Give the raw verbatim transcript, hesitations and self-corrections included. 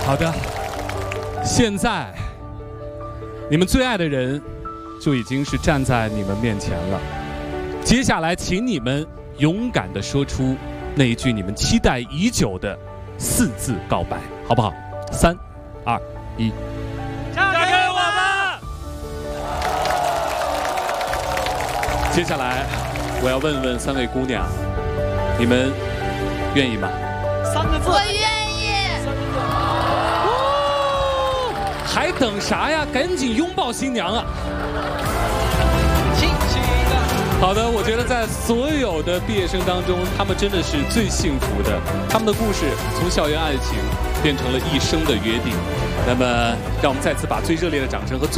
好的，现在你们最爱的人就已经是站在你们面前了。接下来，请你们勇敢地说出那一句你们期待已久的四字告白，好不好？三、二、一， 嫁给我吧！ 接下来，我要问问三位姑娘，你们愿意吗？ 三个字。 我愿意。 还等啥呀？赶紧拥抱新娘啊！ 亲亲的。 好的，我觉得在所有的毕业生当中，他们真的是最幸福的。他们的故事从校园爱情变成了一生的约定。那么，让我们再次把最热烈的掌声和最